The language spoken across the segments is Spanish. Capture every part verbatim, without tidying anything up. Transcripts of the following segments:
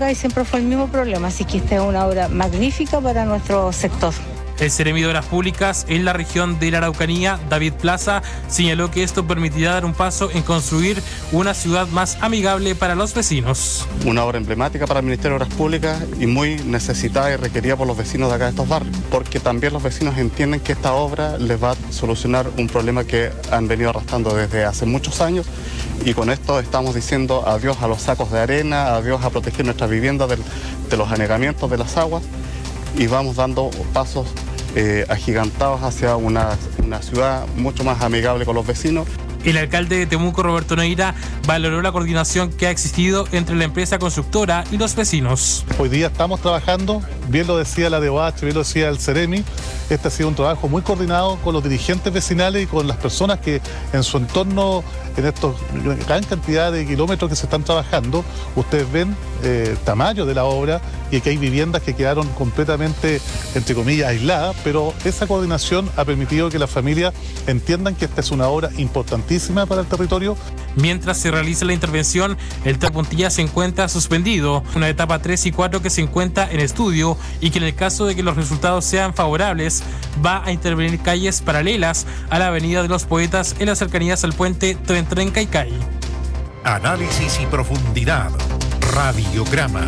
acá y siempre fue el mismo problema, así que esta es una obra magnífica para nuestro sector. El Seremi de Obras Públicas en la región de la Araucanía, David Plaza, señaló que esto permitirá dar un paso en construir una ciudad más amigable para los vecinos. Una obra emblemática para el Ministerio de Obras Públicas y muy necesitada y requerida por los vecinos de acá de estos barrios, porque también los vecinos entienden que esta obra les va a solucionar un problema que han venido arrastrando desde hace muchos años, y con esto estamos diciendo adiós a los sacos de arena, adiós a proteger nuestras viviendas del, de los anegamientos de las aguas, y vamos dando pasos eh, agigantados hacia una, una ciudad mucho más amigable con los vecinos. El alcalde de Temuco, Roberto Neira, valoró la coordinación que ha existido entre la empresa constructora y los vecinos. Hoy día estamos trabajando, bien lo decía la D O H, bien lo decía el Seremi, este ha sido un trabajo muy coordinado con los dirigentes vecinales y con las personas que en su entorno, en estos gran cantidad de kilómetros que se están trabajando, ustedes ven eh, el tamaño de la obra y que hay viviendas que quedaron completamente, entre comillas, aisladas, pero esa coordinación ha permitido que las familias entiendan que esta es una obra importantísima para el territorio. Mientras se realiza la intervención, el Tren Puntilla se encuentra suspendido, una etapa tres y cuatro que se encuentra en estudio y que en el caso de que los resultados sean favorables, va a intervenir calles paralelas a la Avenida de los Poetas en las cercanías al puente Tren Tren Caicay. Análisis y profundidad. Radiograma.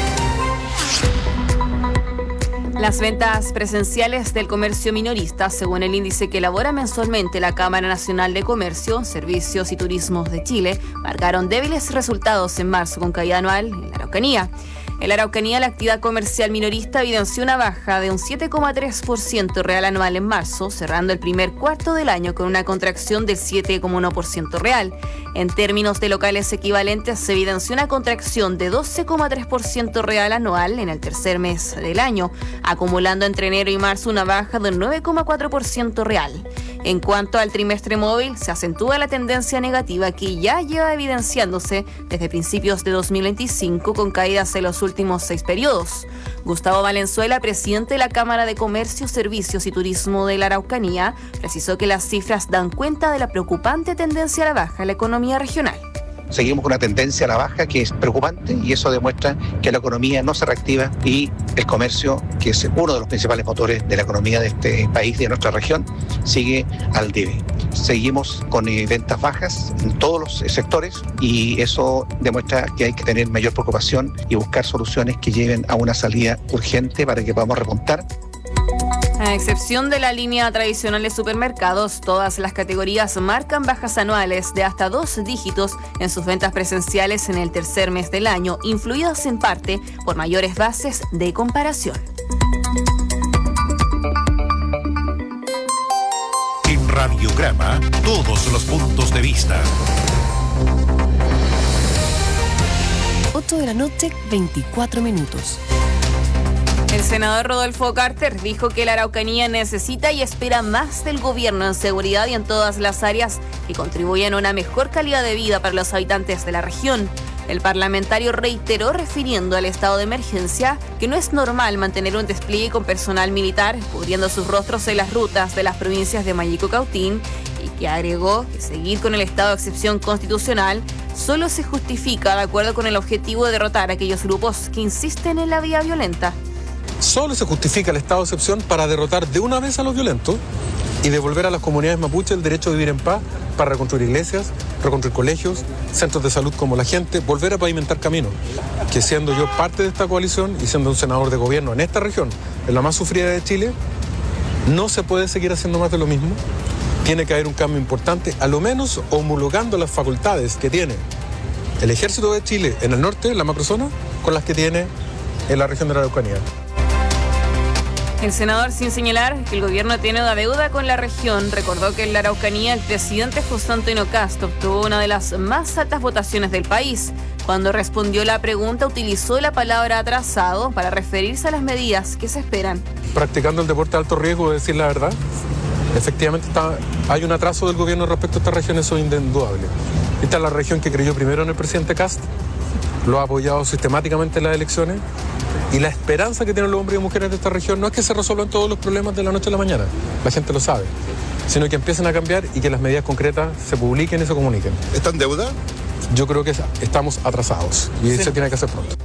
Las ventas presenciales del comercio minorista, según el índice que elabora mensualmente la Cámara Nacional de Comercio, Servicios y Turismos de Chile, marcaron débiles resultados en marzo con caída anual en la Araucanía. En la Araucanía, la actividad comercial minorista evidenció una baja de un siete coma tres por ciento real anual en marzo, cerrando el primer cuarto del año con una contracción del siete coma uno por ciento real. En términos de locales equivalentes, se evidenció una contracción de doce coma tres por ciento real anual en el tercer mes del año, acumulando entre enero y marzo una baja del nueve coma cuatro por ciento real. En cuanto al trimestre móvil, se acentúa la tendencia negativa que ya lleva evidenciándose desde principios de dos mil veinticinco con caídas en los últimos seis periodos. Gustavo Valenzuela, presidente de la Cámara de Comercio, Servicios y Turismo de la Araucanía, precisó que las cifras dan cuenta de la preocupante tendencia a la baja en la economía regional. Seguimos con una tendencia a la baja que es preocupante y eso demuestra que la economía no se reactiva y el comercio, que es uno de los principales motores de la economía de este país, de nuestra región, sigue al debe. Seguimos con eh, ventas bajas en todos los sectores y eso demuestra que hay que tener mayor preocupación y buscar soluciones que lleven a una salida urgente para que podamos remontar. A excepción de la línea tradicional de supermercados, todas las categorías marcan bajas anuales de hasta dos dígitos en sus ventas presenciales en el tercer mes del año, influidas en parte por mayores bases de comparación. En Radiograma, todos los puntos de vista. ocho de la noche, veinticuatro minutos. El senador Rodolfo Carter dijo que la Araucanía necesita y espera más del gobierno en seguridad y en todas las áreas que contribuyan a una mejor calidad de vida para los habitantes de la región. El parlamentario reiteró, refiriendo al estado de emergencia, que no es normal mantener un despliegue con personal militar cubriendo sus rostros en las rutas de las provincias de Mayeco y Cautín, y que agregó que seguir con el estado de excepción constitucional solo se justifica de acuerdo con el objetivo de derrotar a aquellos grupos que insisten en la vía violenta. Solo se justifica el estado de excepción para derrotar de una vez a los violentos y devolver a las comunidades mapuche el derecho de vivir en paz, para reconstruir iglesias, reconstruir colegios, centros de salud como la gente, volver a pavimentar caminos. Que siendo yo parte de esta coalición y siendo un senador de gobierno en esta región, en la más sufrida de Chile, no se puede seguir haciendo más de lo mismo. Tiene que haber un cambio importante, a lo menos homologando las facultades que tiene el Ejército de Chile en el norte, en la macrozona, con las que tiene en la región de la Araucanía. El senador, sin señalar que el gobierno tiene una deuda con la región, recordó que en la Araucanía el presidente José Antonio Kast obtuvo una de las más altas votaciones del país. Cuando respondió la pregunta, utilizó la palabra atrasado para referirse a las medidas que se esperan. Practicando el deporte de alto riesgo, de decir la verdad, efectivamente está, hay un atraso del gobierno respecto a esta región, eso es indudable. Esta es la región que creyó primero en el presidente Kast, lo ha apoyado sistemáticamente en las elecciones. Y la esperanza que tienen los hombres y mujeres de esta región no es que se resuelvan todos los problemas de la noche a la mañana, la gente lo sabe, sino que empiecen a cambiar y que las medidas concretas se publiquen y se comuniquen. ¿Está en deuda? Yo creo que estamos atrasados y sí. Eso tiene que hacer pronto.